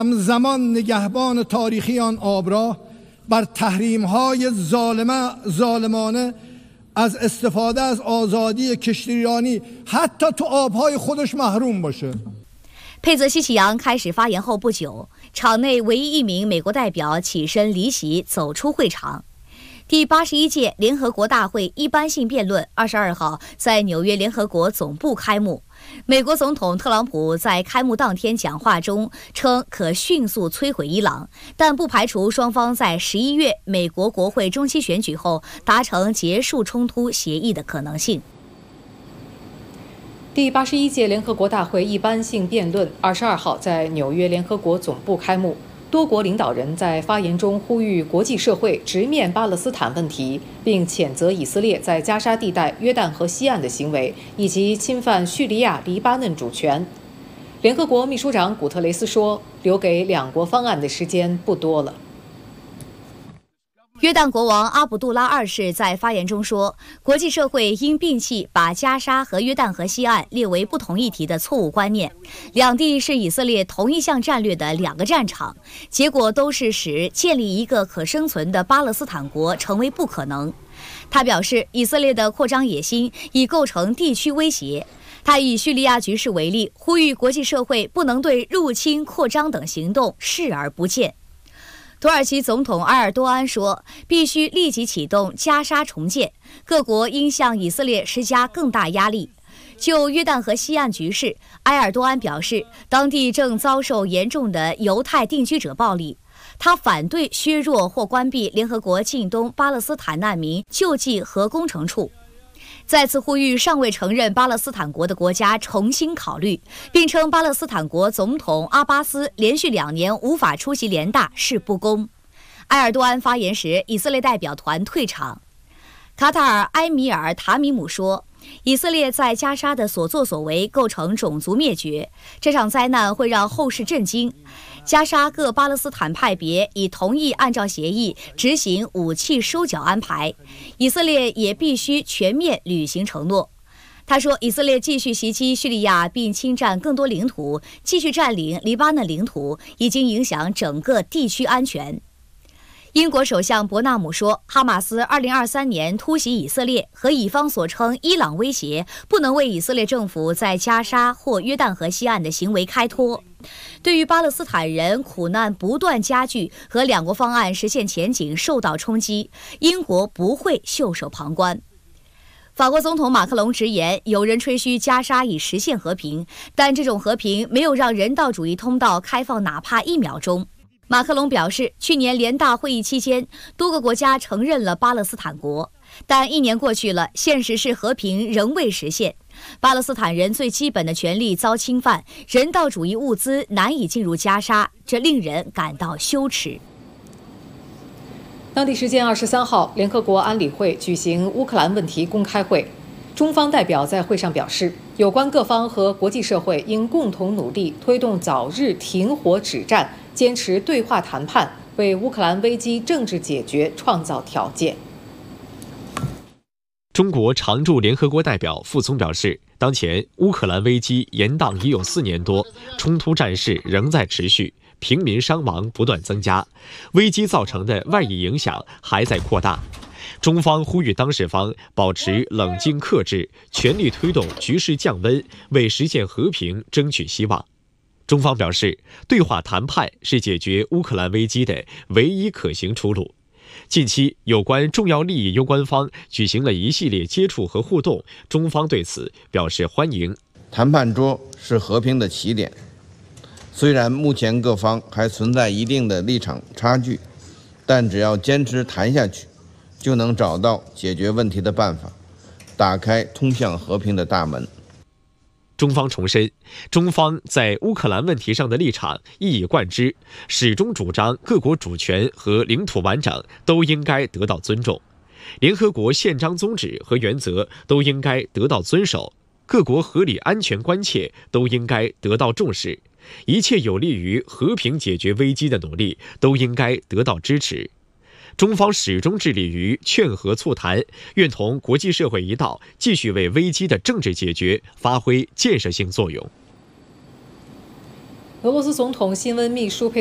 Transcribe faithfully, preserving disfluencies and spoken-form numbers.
زمان نگهبان تاریخی آن آبراه بر تحریم‌های ظالمانه از استفاده از آزادی کشتیرانی حتی تو آبهای خودش محروم باشه。 佩泽西奇扬开始发言后不久，场内唯一一名美国代表起身离席，走出会场。第八十一届联合国大会一般性辩论二十二号在纽约联合国总部开幕。美国总统特朗普在开幕当天讲话中称可迅速摧毁伊朗，但不排除双方在十一月美国国会中期选举后达成结束冲突协议的可能性。 第八十一届联合国大会一般性辩论二十二号在纽约联合国总部开幕。多国领导人在发言中呼吁国际社会直面巴勒斯坦问题，并谴责以色列在加沙地带约旦河西岸的行为，以及侵犯叙利亚、黎巴嫩主权。联合国秘书长古特雷斯说：“留给两国方案的时间不多了。” 约旦国王阿卜杜拉二世在发言中说，国际社会应摒弃把加沙和约旦河西岸列为不同议题的错误观念，两地是以色列同一项战略的两个战场，结果都是使建立一个可生存的巴勒斯坦国成为不可能。他表示，以色列的扩张野心已构成地区威胁。他以叙利亚局势为例，呼吁国际社会不能对入侵、扩张等行动视而不见。土耳其总统埃尔多安说，必须立即启动加沙重建，各国应向以色列施加更大压力。就约旦河西岸局势，埃尔多安表示，当地正遭受严重的犹太定居者暴力。他反对削弱或关闭联合国近东巴勒斯坦难民救济和工程处。再次呼吁尚未承认巴勒斯坦国的国家重新考虑，并称巴勒斯坦国总统阿巴斯连续两年无法出席联大是不公。埃尔多安发言时，以色列代表团退场。卡塔尔埃米尔塔米姆说，以色列在加沙的所作所为构成种族灭绝，这场灾难会让后世震惊。加沙各巴勒斯坦派别已同意按照协议执行武器收缴安排，以色列也必须全面履行承诺。他说，以色列继续袭击叙利亚并侵占更多领土，继续占领黎巴嫩领土，已经影响整个地区安全。英国首相伯纳姆说，哈马斯二零二三年突袭以色列和以方所称伊朗威胁不能为以色列政府在加沙或约旦河西岸的行为开脱。对于巴勒斯坦人苦难不断加剧和两国方案实现前景受到冲击，英国不会袖手旁观。法国总统马克龙直言，有人吹嘘加沙已实现和平，但这种和平没有让人道主义通道开放哪怕一秒钟。马克龙表示，去年联大会议期间，多个国家承认了巴勒斯坦国，但一年过去了，现实是和平仍未实现。巴勒斯坦人最基本的权利遭侵犯，人道主义物资难以进入加沙，这令人感到羞耻。 当地时间二十三号，联合国安理会举行乌克兰问题公开会，中方代表在会上表示，有关各方和国际社会应共同努力，推动早日停火止战，坚持对话谈判，为乌克兰危机政治解决创造条件。 中国常驻联合国代表傅聪表示，当前乌克兰危机延宕已有四年多，冲突战事仍在持续，平民伤亡不断增加，危机造成的外溢影响还在扩大。中方呼吁当事方保持冷静克制，全力推动局势降温，为实现和平争取希望。中方表示，对话谈判是解决乌克兰危机的唯一可行出路。近期，有关重要利益攸关方举行了一系列接触和互动，中方对此表示欢迎。 谈判桌是和平的起点，虽然目前各方还存在一定的立场差距，但只要坚持谈下去，就能找到解决问题的办法，打开通向和平的大门。 中方重申，中方在乌克兰问题上的立场一以贯之，始终主张各国主权和领土完整都应该得到尊重，联合国宪章宗旨和原则都应该得到遵守，各国合理安全关切都应该得到重视，一切有利于和平解决危机的努力都应该得到支持。中方始终致力于劝和促谈，愿同国际社会一道，继续为危机的政治解决发挥建设性作用。 俄罗斯总统新闻秘书佩